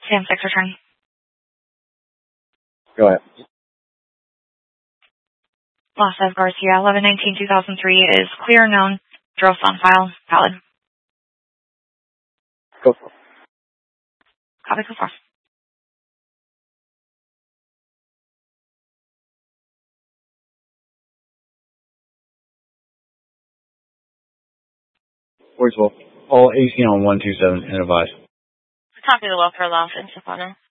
Sam 6 return. Go ahead. Los F. Garcia, 11/19/2003 is clear, known, address on file, valid. Go for it. Copy, go for it. Where's Wolf? All 18 on 127 and advise. Copy the welfare law in Stefano.